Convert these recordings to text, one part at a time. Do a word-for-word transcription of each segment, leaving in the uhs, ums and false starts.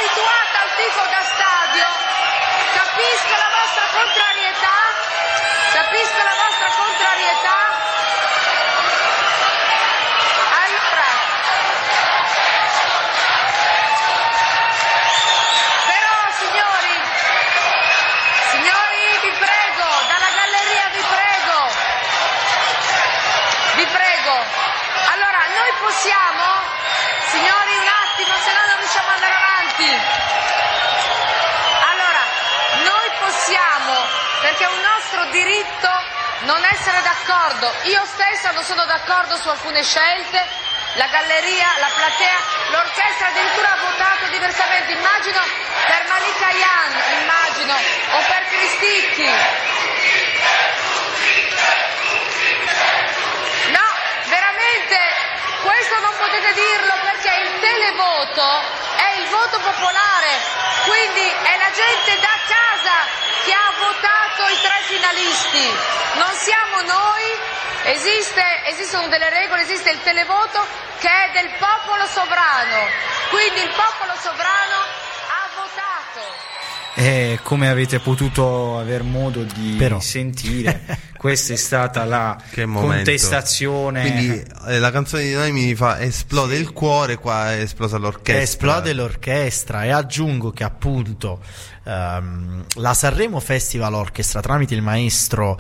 abituata al tifo da stadio, capisco la vostra contrarietà, capisco la vostra contrarietà. Allora, però signori, signori vi prego, dalla galleria vi prego, vi prego. Allora, noi possiamo, signori, un attimo, se no non riusciamo ad andare avanti. Allora, noi possiamo, perché è un nostro diritto, non essere d'accordo. Io stessa non sono d'accordo su alcune scelte, la galleria, la platea, l'orchestra addirittura ha votato diversamente. Immagino per Malika Yan, immagino, o per Cristicchi. No, veramente, questo non potete dirlo perché il televoto è il voto popolare, quindi è la gente da casa che ha votato i tre finalisti, non siamo noi, esiste, esistono delle regole, esiste il televoto che è del popolo sovrano, quindi il popolo sovrano ha votato. E come avete potuto aver modo di Però. sentire, questa è stata la Che momento. contestazione. Quindi eh, la canzone di Noemi mi fa esplode il cuore, qua è esplosa l'orchestra. Esplode l'orchestra, e aggiungo che appunto ehm, la Sanremo Festival Orchestra tramite il maestro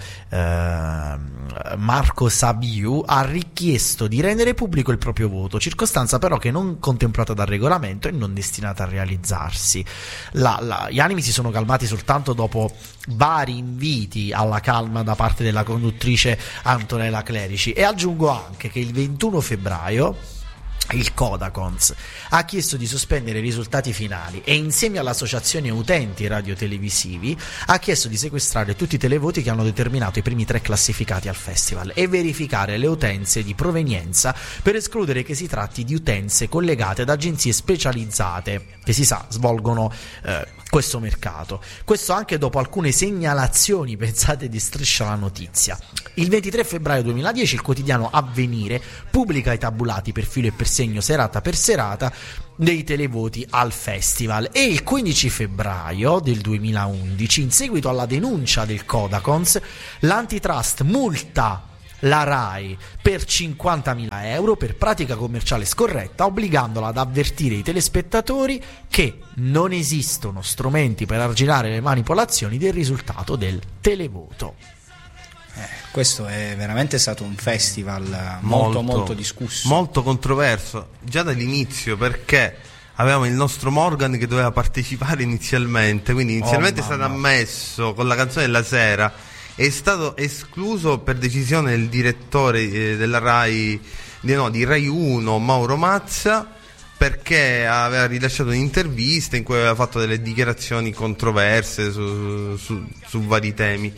ehm, Marco Sabiu ha richiesto di rendere pubblico il proprio voto, circostanza però che non contemplata dal regolamento e non destinata a realizzarsi. La, la, gli animi si sono calmati soltanto dopo vari inviti alla calma da parte della conduttrice Antonella Clerici, e aggiungo anche che il ventuno febbraio il Codacons ha chiesto di sospendere i risultati finali e insieme all'associazione utenti radiotelevisivi ha chiesto di sequestrare tutti i televoti che hanno determinato i primi tre classificati al festival e verificare le utenze di provenienza per escludere che si tratti di utenze collegate ad agenzie specializzate che si sa svolgono eh, questo mercato. Questo anche dopo alcune segnalazioni, pensate, di Striscia la Notizia. Il ventitré febbraio duemiladieci il quotidiano Avvenire pubblica i tabulati per filo e per segno serata per serata dei televoti al festival, e il quindici febbraio del duemilaundici, in seguito alla denuncia del Codacons, l'antitrust multa la RAI per cinquantamila euro per pratica commerciale scorretta, obbligandola ad avvertire i telespettatori che non esistono strumenti per arginare le manipolazioni del risultato del televoto. Eh, questo è veramente stato un festival molto molto, molto discusso, molto controverso già dall'inizio, perché avevamo il nostro Morgan che doveva partecipare inizialmente, quindi inizialmente oh, è stato ammesso con la canzone della sera, è stato escluso per decisione del direttore eh, della RAI, di, no, di RAI uno, Mauro Mazza, perché aveva rilasciato un'intervista in cui aveva fatto delle dichiarazioni controverse su, su, su vari temi.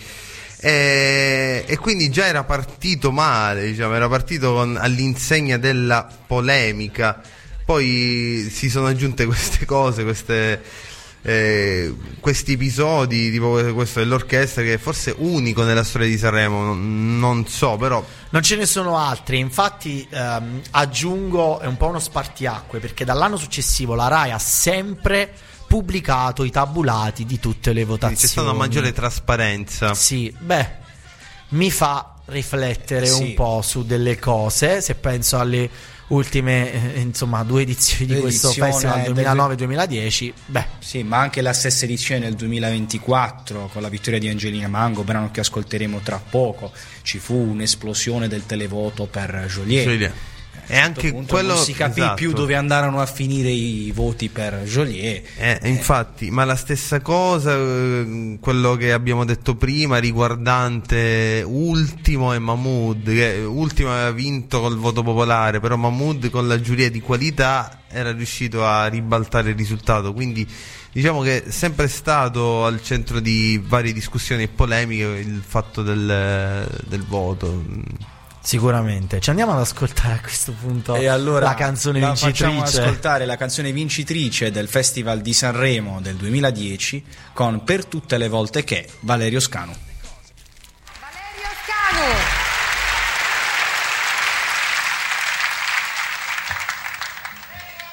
E, e quindi già era partito male, diciamo, era partito con, all'insegna della polemica. Poi si sono aggiunte queste cose, queste eh, questi episodi, tipo questo dell'orchestra, che è forse unico nella storia di Sanremo, non, non so, però non ce ne sono altri. Infatti ehm, aggiungo, è un po' uno spartiacque, perché dall'anno successivo la RAI ha sempre pubblicato i tabulati di tutte le votazioni. c'è stata una maggiore trasparenza. Sì, beh, mi fa riflettere sì. un po' su delle cose, se penso alle ultime eh, insomma due edizioni di L'edizione questo festival del- duemilanove duemiladieci. Beh, Sì, ma anche la stessa edizione del duemilaventiquattro con la vittoria di Angelina Mango, brano che ascolteremo tra poco. Ci fu un'esplosione del televoto per Joliet. Joliet. E A un anche certo punto quello, non si capì esatto. più dove andarono a finire i voti per Joliet. Eh, infatti, ma la stessa cosa, eh, quello che abbiamo detto prima riguardante Ultimo e Mahmood, che Ultimo aveva vinto col voto popolare, però Mahmood con la giuria di qualità era riuscito a ribaltare il risultato, quindi diciamo che è sempre stato al centro di varie discussioni e polemiche il fatto del, del voto. sicuramente. Ci andiamo ad ascoltare a questo punto E allora la canzone la facciamo vincitrice. ascoltare la canzone vincitrice del Festival di Sanremo del duemiladieci con Per tutte le volte che, Valerio Scanu.